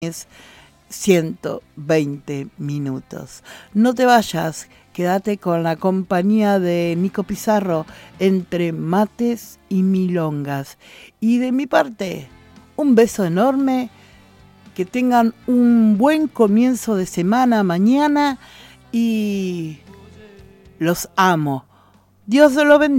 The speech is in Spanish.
es 120 minutos. No te vayas, quédate con la compañía de Nico Pizarro entre mates y milongas. Y de mi parte, un beso enorme, que tengan un buen comienzo de semana mañana y los amo. Dios los bendiga.